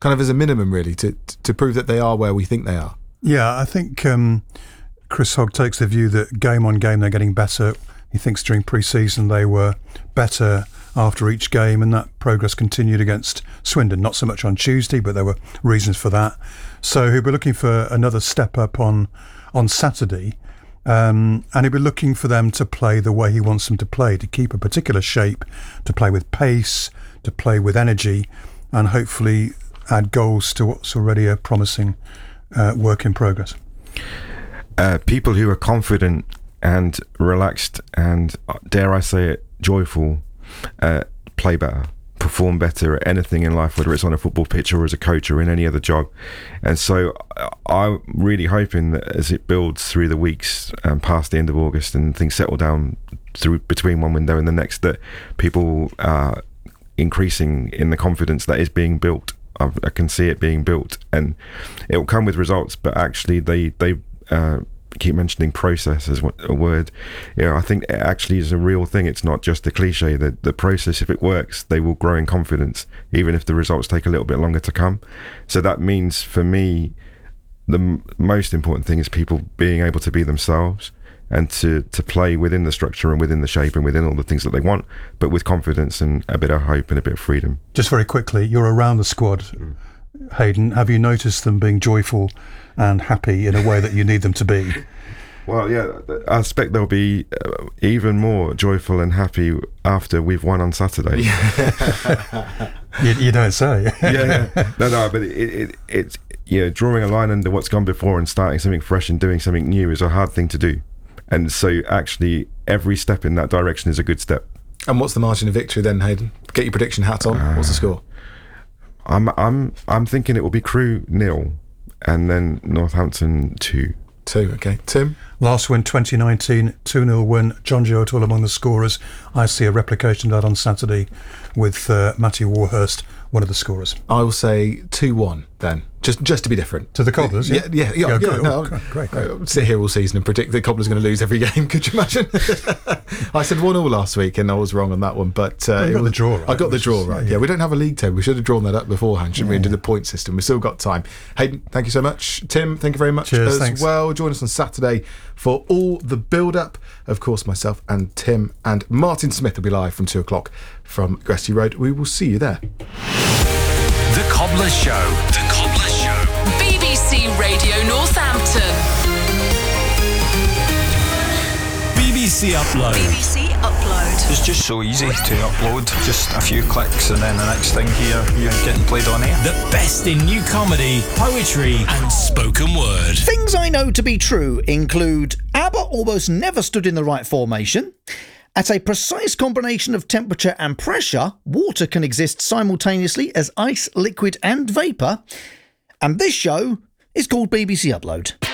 kind of as a minimum, really, to prove that they are where we think they are? Yeah, I think Chris Hogg takes the view that game on game they're getting better. He thinks during pre-season they were better after each game, and that progress continued against Swindon. Not so much on Tuesday, but there were reasons for that. So he'll be looking for another step up on Saturday, and he'll be looking for them to play the way he wants them to play, to keep a particular shape, to play with pace, to play with energy, and hopefully add goals to what's already a promising work in progress. People who are confident and relaxed and, dare I say it, joyful, play better, perform better at anything in life, whether it's on a football pitch or as a coach or in any other job. And so I'm really hoping that as it builds through the weeks past the end of August and things settle down through between one window and the next, that people are increasing in the confidence that is being built. I can see it being built, and it will come with results, but actually they keep mentioning process as a word. I think it actually is a real thing. It's not just a cliche. The process, if it works, they will grow in confidence, even if the results take a little bit longer to come. So that means, for me, the most important thing is people being able to be themselves and to play within the structure and within the shape and within all the things that they want, but with confidence and a bit of hope and a bit of freedom. Just very quickly, you're around the squad, Hayden. Have you noticed them being joyful and happy in a way that you need them to be? Well, yeah, I expect they'll be even more joyful and happy after we've won on Saturday. You don't say. Yeah. No, but it's drawing a line under what's gone before and starting something fresh and doing something new is a hard thing to do. And so actually every step in that direction is a good step. And what's the margin of victory then, Hayden? Get your prediction hat on. What's the score? I'm thinking it will be Crewe 0 and then Northampton 2. Okay. Tim? Last win 2019, 2-0 win. John Joe O'Toole among the scorers. I see a replication of that on Saturday with Matthew Warhurst, one of the scorers. I will say 2-1 then, just to be different. To the Cobblers? Yeah. No, great. Sit here all season and predict the Cobblers are going to lose every game. Could you imagine? I said 1-1 last week and I was wrong on that one, but you got the draw right. I got the draw right. Yeah, we don't have a league table. We should have drawn that up beforehand, shouldn't we? And do the point system. We've still got time. Hayden, thank you so much. Tim, thank you very much. Cheers, as thanks. well. Join us on Saturday for all the build-up. Of course, myself and Tim and Martin Smith will be live from 2 o'clock from Gresty Road. We will see you there. The Cobblers Show. The Cobblers Show. BBC Radio Northampton. BBC Upload. BBC Upload. It's just so easy to upload. Just a few clicks and then the next thing here, you're getting played on air. The best in new comedy, poetry and spoken word. Things I know to be true include ABBA almost never stood in the right formation. At a precise combination of temperature and pressure, water can exist simultaneously as ice, liquid and vapour. And this show is called BBC Upload.